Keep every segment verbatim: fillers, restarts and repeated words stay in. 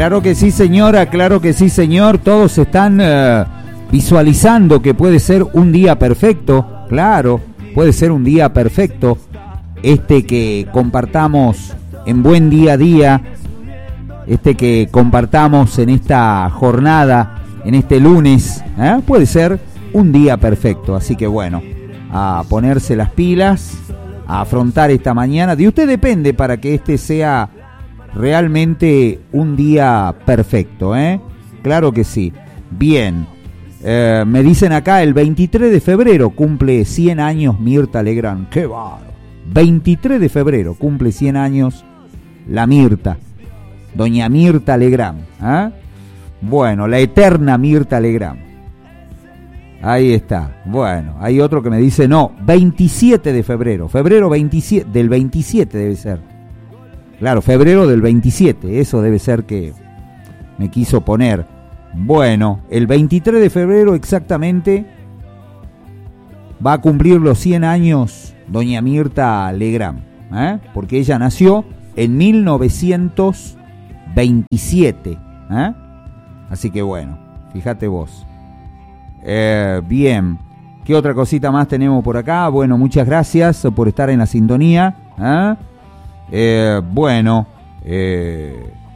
Claro que sí, señora, claro que sí, señor. Todos están uh, visualizando que puede ser un día perfecto. Claro, puede ser un día perfecto. Este que compartamos en buen día a día. Este que compartamos en esta jornada, en este lunes. ¿eh? Puede ser un día perfecto. Así que bueno, a ponerse las pilas, a afrontar esta mañana. De usted depende para que este sea realmente un día perfecto, ¿eh? Claro que sí. Bien, eh, me dicen acá, el veintitrés de febrero cumple cien años Mirta Legrand. ¡Qué bárbaro! veintitrés de febrero cumple cien años la Mirta, doña Mirta Legrand. ¿eh? Bueno, la eterna Mirta Legrand. Ahí está. Bueno, hay otro que me dice, no, veintisiete de febrero. Febrero veintisiete, del veintisiete debe ser. Claro, febrero del veintisiete, eso debe ser que me quiso poner. Bueno, el veintitrés de febrero exactamente va a cumplir los cien años doña Mirta Legrand, ¿eh? porque ella nació en mil novecientos veintisiete. ¿eh? Así que bueno, fíjate vos. Eh, bien, ¿qué otra cosita más tenemos por acá? Bueno, muchas gracias por estar en la sintonía. ¿eh? Eh, bueno, eh,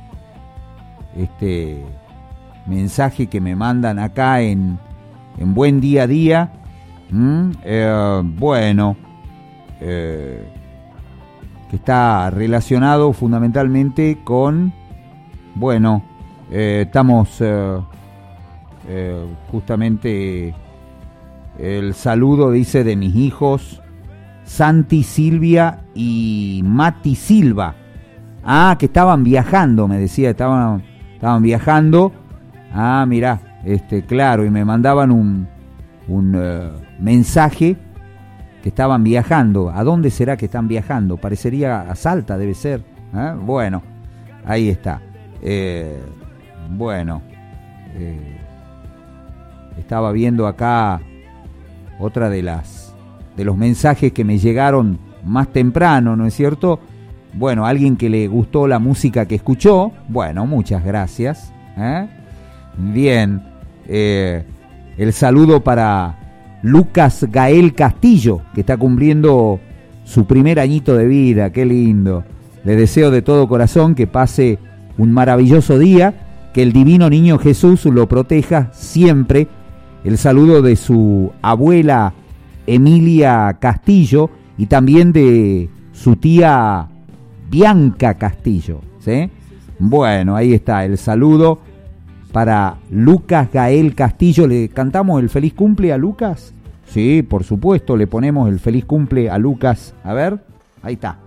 este mensaje que me mandan acá en, en Buen Día a Día, ¿Mm? eh, bueno, eh, que está relacionado fundamentalmente con, bueno, eh, estamos eh, eh, justamente el saludo, dice, de mis hijos Santi, Silvia y Mati Silva. Ah, que estaban viajando, me decía, estaban, estaban viajando. Ah, mirá, este, claro, y me mandaban un, un uh, mensaje que estaban viajando. ¿A dónde será que están viajando? Parecería a Salta, debe ser. ¿eh? Bueno, ahí está. Eh, bueno, eh, estaba viendo acá otra de las de los mensajes que me llegaron más temprano, ¿no es cierto? Bueno, alguien que le gustó la música que escuchó, bueno, muchas gracias. ¿eh? Bien, eh, el saludo para Lucas Gael Castillo, que está cumpliendo su primer añito de vida, qué lindo. Le deseo de todo corazón que pase un maravilloso día, que el divino niño Jesús lo proteja siempre. El saludo de su abuela Emilia Castillo y también de su tía Bianca Castillo, ¿sí? Bueno, ahí está el saludo para Lucas Gael Castillo. ¿Le cantamos el feliz cumple a Lucas? Sí, por supuesto, le ponemos el feliz cumple a Lucas. A ver, ahí está.